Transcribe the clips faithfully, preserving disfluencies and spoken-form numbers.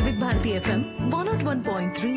వివిధ Bharati FM one not one point three.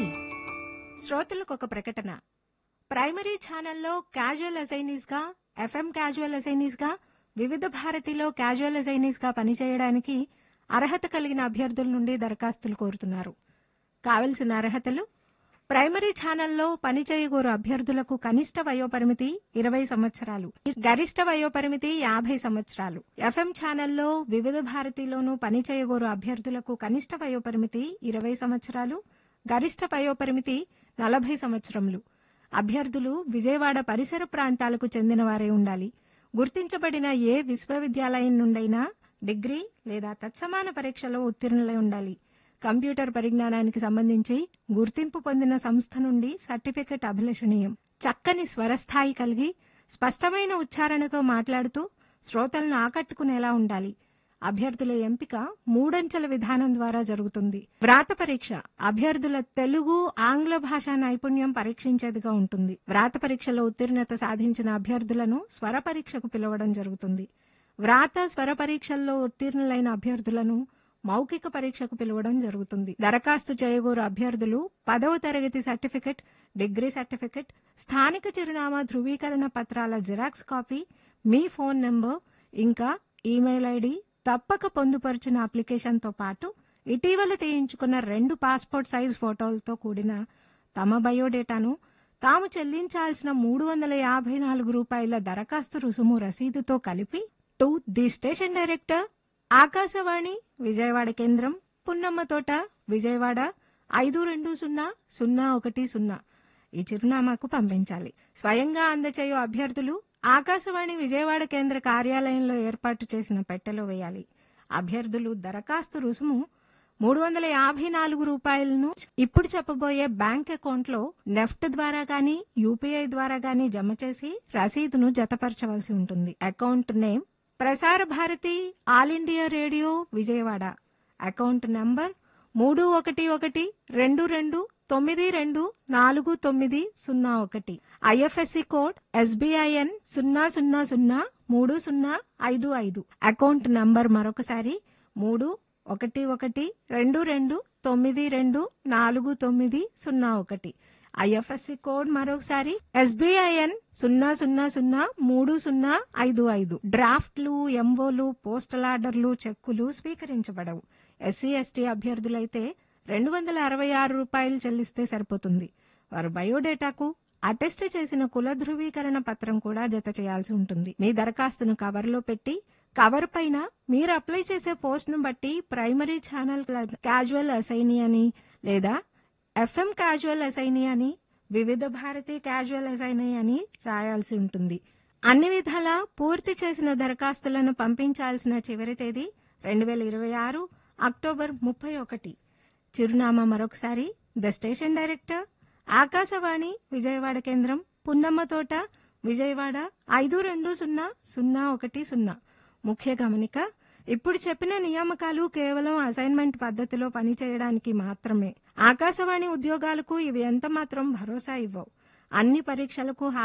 శ్రోతలకు ఒక ప్రకటన. ప్రైమరీ ఛానల్లో క్యాజువల్ అసైనీస్ గా, ఎఫ్ఎం క్యాజువల్ అసైనీస్ గా, వివిధ భారతిలో క్యాజువల్ అసైనీస్ గా పనిచేయడానికి అర్హత కలిగిన అభ్యర్థుల నుండి దరఖాస్తులు కోరుతున్నారు. కావలసిన అర్హతలు: ప్రైమరీ ఛానల్లో పనిచేయగోరు అభ్యర్థులకు కనిష్ట వయోపరిమితి ఇరవై సంవత్సరాలు, గరిష్ట వయోపరిమితి యాభై సంవత్సరాలు. ఎఫ్ఎం ఛానల్లో వివిధ భారతిలోనూ పనిచేయగోరు అభ్యర్థులకు కనిష్ట వయోపరిమితి ఇరవై సంవత్సరాలు, గరిష్ట వయోపరిమితి నలభై సంవత్సరములు. అభ్యర్థులు విజయవాడ పరిసర ప్రాంతాలకు చెందిన వారే ఉండాలి. గుర్తించబడిన ఏ విశ్వవిద్యాలయం నుండైనా డిగ్రీ లేదా తత్సమాన పరీక్షలో ఉత్తీర్ణులై ఉండాలి. కంప్యూటర్ పరిజ్ఞానానికి సంబంధించి గుర్తింపు పొందిన సంస్థ నుండి సర్టిఫికెట్ అభిలషణీయం. చక్కని స్వరస్థాయి కలిగి స్పష్టమైన ఉచ్చారణతో మాట్లాడుతూ శ్రోతలను ఆకట్టుకునేలా ఉండాలి. అభ్యర్థుల ఎంపిక మూడంచెల విధానం ద్వారా జరుగుతుంది. వ్రాత పరీక్ష అభ్యర్థుల తెలుగు, ఆంగ్ల భాషా నైపుణ్యం పరీక్షించేదిగా ఉంటుంది. వ్రాత పరీక్షలో ఉత్తీర్ణత సాధించిన అభ్యర్థులను స్వర పరీక్షకు పిలవడం జరుగుతుంది. వ్రాత, స్వర పరీక్షల్లో ఉత్తీర్ణులైన అభ్యర్థులను మౌఖిక పరీక్షకు పిలవడం జరుగుతుంది. దరఖాస్తు చేయగోరు అభ్యర్థులు పదవ తరగతి సర్టిఫికెట్, డిగ్రీ సర్టిఫికెట్, స్థానిక చిరునామా ధృవీకరణ పత్రాల జిరాక్స్ కాపీ, మీ ఫోన్ నంబర్ ఇంకా ఈమెయిల్ ఐడి తప్పక పొందుపరిచిన అప్లికేషన్తో పాటు ఇటీవల తీయించుకున్న రెండు పాస్పోర్ట్ సైజ్ ఫోటోలతో కూడిన తమ బయోడేటాను తాము చెల్లించాల్సిన మూడు వందల యాభై నాలుగు రూపాయల దరఖాస్తు రుసుము రసీదుతో కలిపి to the station director, Akashvani Vijayawada కేంద్రం, పున్నమ్మ తోట, విజయవాడ ఐదు రెండు సున్నా సున్నా ఒకటి సున్నా ఈ చిరునామాకు పంపించాలి. స్వయంగా అందచేయు అభ్యర్థులు ఆకాశవాణి విజయవాడ కేంద్ర కార్యాలయంలో ఏర్పాటు చేసిన పెట్టెలో వేయాలి. అభ్యర్థులు దరఖాస్తు రుసుము మూడు వందల యాభై నాలుగు రూపాయలను ఇప్పుడు చెప్పబోయే బ్యాంక్ అకౌంట్లో నెఫ్ట్ ద్వారా గానీ, యూపీఐ ద్వారా గానీ జమ చేసి రసీదును జతపరచవలసి ఉంటుంది. Account name Prasar Bharati all India radio Vijayawada. Account number మూడు ఒకటి ఒకటి రెండు రెండు తొమ్మిది రెండు నాలుగు తొమ్మిది సున్నా ఒకటి. ఐఎఫ్ఎస్సి కోడ్ ఎస్బిఐఎన్ సున్నా సున్నా సున్నా మూడు సున్నా ఐదు ఐదు. అకౌంట్ నంబర్ మరొకసారి మూడు ఒకటి ఒకటి రెండు రెండు తొమ్మిది రెండు నాలుగు తొమ్మిది సున్నా ఒకటి. ఐఎఫ్ఎస్సి కోడ్ మరొకసారి ఎస్బిఐఎన్ సున్నా సున్నా సున్నా మూడు సున్నా ఐదు ఐదు. డ్రాఫ్ట్లు, ఎంఓలు, పోస్టల్ ఆర్డర్లు, చెక్కులు స్వీకరించబడవు. ఎస్సీ ఎస్టీ అభ్యర్థులైతే రెండు వందల అరవై ఆరు రూపాయలు చెల్లిస్తే సరిపోతుంది. వారు బయోడేటాకు అటెస్ట్ చేసిన కుల ధృవీకరణ పత్రం కూడా జత చేయాల్సి ఉంటుంది. మీ దరఖాస్తును కవర్లో పెట్టి కవర్ పైన మీరు అప్లై చేసే పోస్ట్ను బట్టి ప్రైమరీ ఛానల్ క్యాజువల్ అసైనీ అని లేదా ఎఫ్ఎం క్యాజువల్ అసైనీ అని, వివిధ భారతి క్యాజువల్ అసైనీ అని రాయాల్సి ఉంటుంది. అన్ని విధాలా పూర్తి చేసిన దరఖాస్తులను పంపించాల్సిన చివరి తేదీ రెండు వేల ఇరవై ఆరు అక్టోబర్ ముప్పై ఒకటి. చిరునామా మరొకసారి the station director, Akashvani Vijayawada కేంద్రం, పున్నమ్మ తోట, విజయవాడ ఐదు రెండు సున్నా సున్నా ఒకటి సున్నా. ముఖ్య గమనిక: ఇప్పుడు చెప్పిన నియామకాలు కేవలం అసైన్మెంట్ పద్ధతిలో పనిచేయడానికి మాత్రమే. ఆకాశవాణి ఉద్యోగాలకు ఇవి ఎంత మాత్రం భరోసా ఇవ్వవు. అన్ని పరీక్షలకు